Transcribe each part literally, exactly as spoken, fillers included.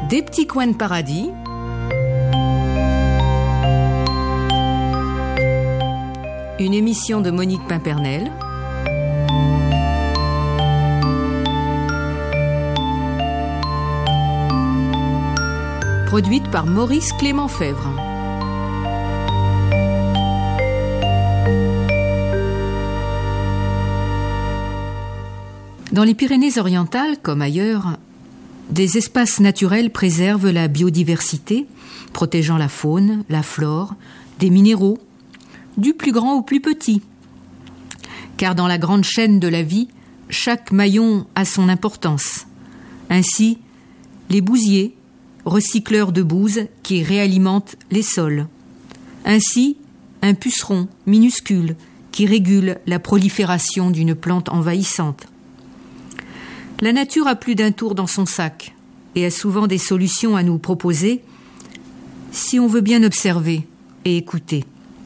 Des petits coins de paradis. Une émission de Monique Pimpernel. Produite par Maurice Clément-Fèvre. Dans les Pyrénées-Orientales, comme ailleurs, des espaces naturels préservent la biodiversité, protégeant la faune, la flore, des minéraux, du plus grand au plus petit. Car dans la grande chaîne de la vie, chaque maillon a son importance. Ainsi, les bousiers, recycleurs de bouse qui réalimentent les sols. Ainsi, un puceron minuscule qui régule la prolifération d'une plante envahissante. La nature a plus d'un tour dans son sac et a souvent des solutions à nous proposer si on veut bien observer et écouter.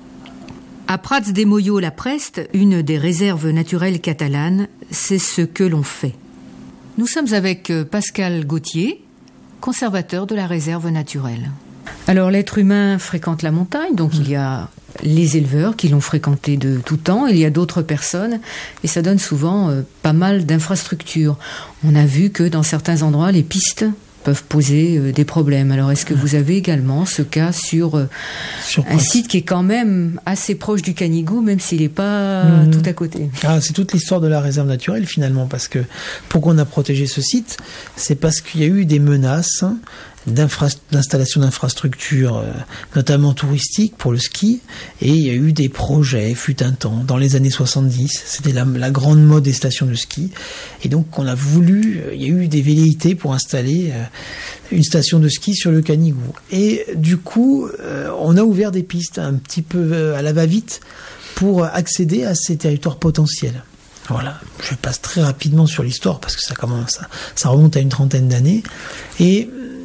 À Prats de Molló-la-Preste, une des réserves naturelles catalanes, c'est ce que l'on fait. Nous sommes avec Pascal Gauthier, conservateur de la réserve naturelle. Alors l'être humain fréquente la montagne, donc mmh. il y a les éleveurs qui l'ont fréquenté de tout temps, il y a d'autres personnes, et ça donne souvent euh, pas mal d'infrastructures. On a vu que dans certains endroits, les pistes peuvent poser euh, des problèmes. Alors est-ce que vous avez également ce cas sur, euh, sur un site qui est quand même assez proche du Canigou, même s'il n'est pas mmh. tout à côté? Ah, c'est toute l'histoire de la réserve naturelle finalement, parce que pourquoi on a protégé ce site, c'est parce qu'il y a eu des menaces d'installation d'infrastructures, euh, notamment touristiques pour le ski, et il y a eu des projets, fut un temps, dans les années soixante-dix, c'était la, la grande mode des stations de ski, et donc on a voulu, euh, il y a eu des velléités pour installer euh, une station de ski sur le Canigou, et du coup euh, on a ouvert des pistes un petit peu euh, à la va-vite pour accéder à ces territoires potentiels. Voilà, je passe très rapidement sur l'histoire parce que ça commence, ça, ça remonte à une trentaine d'années, et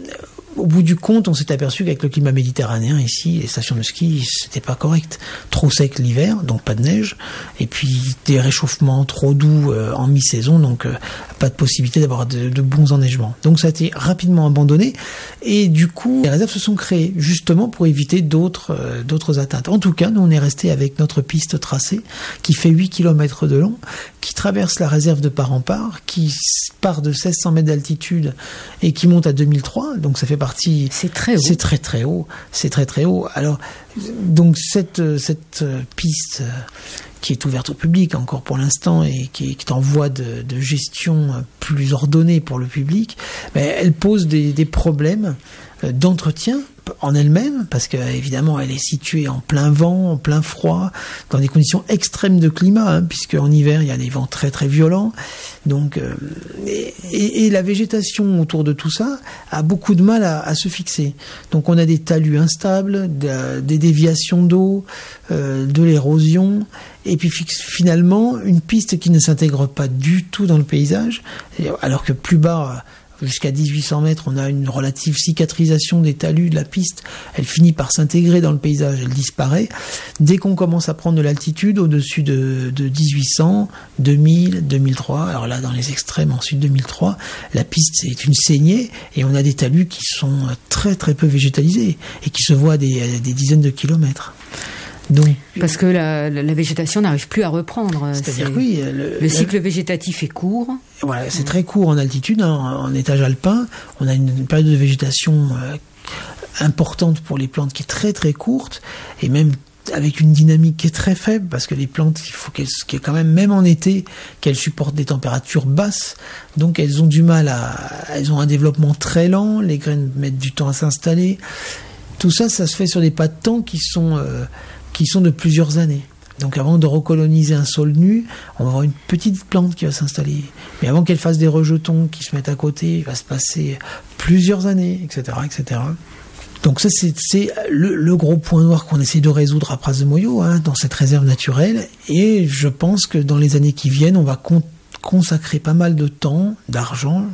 au bout du compte, on s'est aperçu qu'avec le climat méditerranéen, ici, les stations de ski, c'était pas correct. Trop sec l'hiver, donc pas de neige, et puis des réchauffements trop doux euh, en mi-saison, donc euh, pas de possibilité d'avoir de, de bons enneigements. Donc ça a été rapidement abandonné, et du coup, les réserves se sont créées, justement pour éviter d'autres, euh, d'autres atteintes. En tout cas, nous, on est resté avec notre piste tracée, qui fait huit kilomètres de long, qui traverse la réserve de part en part, qui part de seize cents mètres d'altitude, et qui monte à deux mille trois, donc ça fait partie, c'est très haut. C'est très très haut. C'est très très haut. Alors, donc cette cette piste qui est ouverte au public encore pour l'instant et qui est en voie de, de gestion plus ordonnée pour le public, ben, elle pose des, des problèmes d'entretien en elle-même, parce qu'évidemment elle est située en plein vent, en plein froid, dans des conditions extrêmes de climat, hein, puisque en hiver il y a des vents très très violents, donc euh, et, et, et la végétation autour de tout ça a beaucoup de mal à, à se fixer. Donc on a des talus instables, de, des déviations d'eau, euh, de l'érosion, et puis finalement une piste qui ne s'intègre pas du tout dans le paysage, alors que plus bas, jusqu'à dix-huit cents mètres, on a une relative cicatrisation des talus de la piste. Elle finit par s'intégrer dans le paysage, elle disparaît. Dès qu'on commence à prendre de l'altitude, au-dessus de, de dix-huit cents, deux mille, deux mille trois, alors là, dans les extrêmes, ensuite deux mille trois, la piste, c'est une saignée, et on a des talus qui sont très très peu végétalisés, et qui se voient à des, à des dizaines de kilomètres. Donc, parce que la, la, la végétation n'arrive plus à reprendre. C'est-à-dire, c'est, oui. Le, le cycle la, végétatif est court. Voilà, c'est mmh. très court en altitude, hein, en, en étage alpin. On a une, une période de végétation euh, importante pour les plantes qui est très très courte, et même avec une dynamique qui est très faible, parce que les plantes, il faut qu'elles, qu'elles quand même, même en été, qu'elles supportent des températures basses. Donc elles ont du mal à, elles ont un développement très lent. Les graines mettent du temps à s'installer. Tout ça, ça se fait sur des pas de temps qui sont euh, qui sont de plusieurs années. Donc avant de recoloniser un sol nu, on va avoir une petite plante qui va s'installer. Mais avant qu'elle fasse des rejetons qui se mettent à côté, il va se passer plusieurs années, et cetera, et cetera. Donc ça, c'est, c'est le, le gros point noir qu'on essaie de résoudre à Prats de Molló, hein, dans cette réserve naturelle. Et je pense que dans les années qui viennent, on va con- consacrer pas mal de temps, d'argent,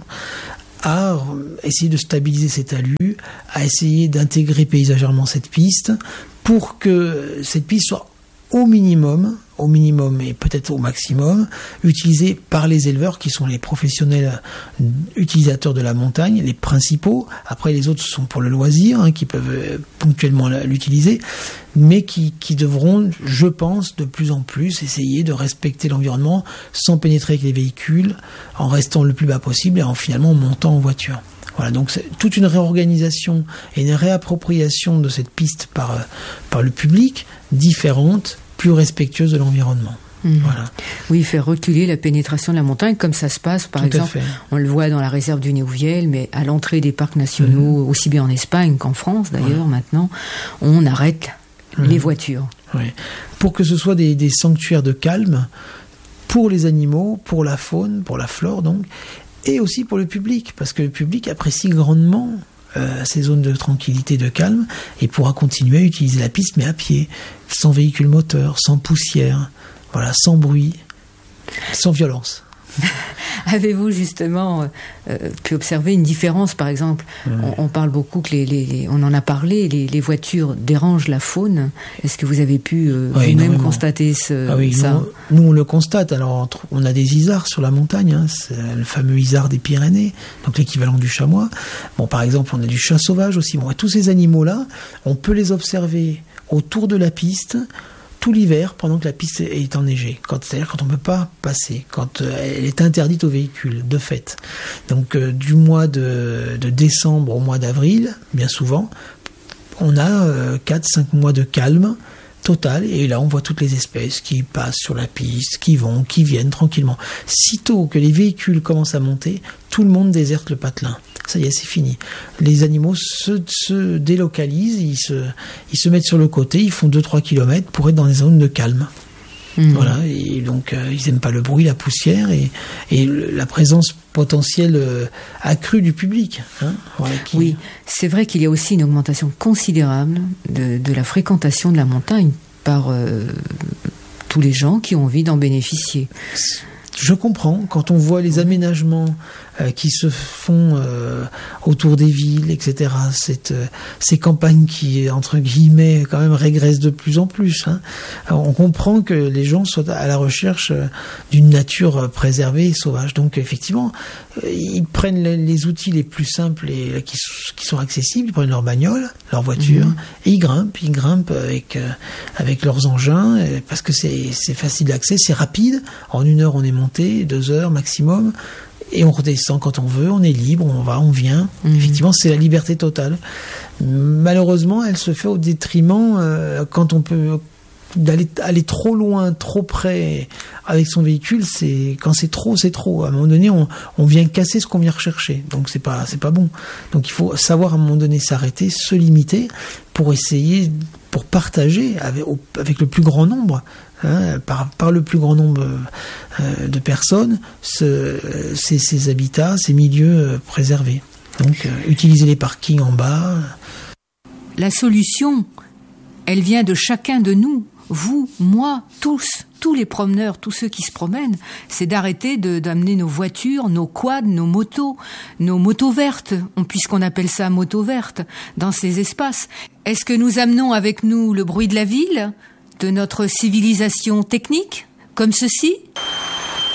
à essayer de stabiliser ces talus, à essayer d'intégrer paysagèrement cette piste, pour que cette piste soit au minimum, au minimum et peut-être au maximum, utilisés par les éleveurs qui sont les professionnels utilisateurs de la montagne, les principaux. Après, les autres sont pour le loisir, hein, qui peuvent ponctuellement l'utiliser, mais qui, qui devront, je pense, de plus en plus essayer de respecter l'environnement sans pénétrer avec les véhicules, en restant le plus bas possible et en finalement montant en voiture. Voilà, donc c'est toute une réorganisation et une réappropriation de cette piste par, par le public, différente, plus respectueuse de l'environnement. Mmh. Voilà. Oui, faire reculer la pénétration de la montagne, comme ça se passe, par Tout exemple, on le voit dans la réserve du Néouviel, mais à l'entrée des parcs nationaux, mmh. aussi bien en Espagne qu'en France d'ailleurs, ouais. maintenant, on arrête mmh. les voitures. Oui. Pour que ce soit des, des sanctuaires de calme, pour les animaux, pour la faune, pour la flore donc, et aussi pour le public, parce que le public apprécie grandement euh, ces zones de tranquillité, de calme, et pourra continuer à utiliser la piste, mais à pied, sans véhicule moteur, sans poussière, voilà, sans bruit, sans violence. Avez-vous justement euh, pu observer une différence, par exemple, ouais. on, on parle beaucoup que les, les, les, on en a parlé, les, les voitures dérangent la faune. Est-ce que vous avez pu euh, ouais, vous-même constater ce, ah oui, ça nous, nous, on le constate. Alors, on a des isards sur la montagne, hein, c'est le fameux isard des Pyrénées, donc l'équivalent du chamois. Bon, par exemple, on a du chat sauvage aussi. Bon, et tous ces animaux-là, on peut les observer autour de la piste, tout l'hiver, pendant que la piste est enneigée. Quand, c'est-à-dire quand on ne peut pas passer, quand euh, elle est interdite aux véhicules, de fait. Donc, euh, du mois de, de décembre au mois d'avril, bien souvent, on a euh, quatre à cinq mois de calme total, et là, on voit toutes les espèces qui passent sur la piste, qui vont, qui viennent tranquillement. Sitôt que les véhicules commencent à monter, tout le monde déserte le patelin. Ça y est, c'est fini. Les animaux se, se délocalisent, ils se, ils se mettent sur le côté, ils font deux à trois kilomètres pour être dans des zones de calme. Mmh. Voilà, et donc euh, ils n'aiment pas le bruit, la poussière et, et le, la présence potentielle euh, accrue du public. Hein, voilà, qui... Oui, c'est vrai qu'il y a aussi une augmentation considérable de, de la fréquentation de la montagne par euh, tous les gens qui ont envie d'en bénéficier. Je comprends, quand on voit les aménagements euh, qui se font euh, autour des villes, et cetera, cette, euh, ces campagnes qui, entre guillemets, quand même régressent de plus en plus. Hein. Alors, on comprend que les gens soient à la recherche euh, d'une nature préservée et sauvage. Donc, effectivement, euh, ils prennent les, les outils les plus simples et qui, qui sont accessibles, ils prennent leur bagnole, leur voiture, mmh. et ils grimpent, ils grimpent avec, euh, avec leurs engins, euh, parce que c'est, c'est facile d'accès, c'est rapide. En une heure, on est monté, deux heures maximum, et on redescend quand on veut, on est libre, on va, on vient. Mmh. Effectivement, c'est la liberté totale. Malheureusement, elle se fait au détriment, euh, quand on peut, d'aller aller trop loin, trop près avec son véhicule. C'est quand c'est trop, c'est trop. À un moment donné, on, on vient casser ce qu'on vient rechercher. Donc c'est pas, c'est pas bon. Donc il faut savoir à un moment donné s'arrêter, se limiter pour essayer, pour partager avec, avec le plus grand nombre. Hein, par, par le plus grand nombre euh, de personnes, ce, ces, ces habitats, ces milieux euh, préservés. Donc, euh, utiliser les parkings en bas. La solution, elle vient de chacun de nous, vous, moi, tous, tous les promeneurs, tous ceux qui se promènent, c'est d'arrêter de, d'amener nos voitures, nos quads, nos motos, nos motos vertes, puisqu'on appelle ça motos vertes, dans ces espaces. Est-ce que nous amenons avec nous le bruit de la ville, de notre civilisation technique, comme ceci ?